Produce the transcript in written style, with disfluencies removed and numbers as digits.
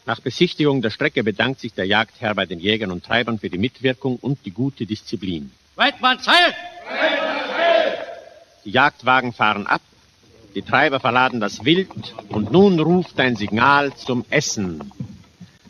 Nach Besichtigung der Strecke bedankt sich der Jagdherr bei den Jägern und Treibern für die Mitwirkung und die gute Disziplin. Weidmann, Zeit! Die Jagdwagen fahren ab, die Treiber verladen das Wild und nun ruft ein Signal zum Essen.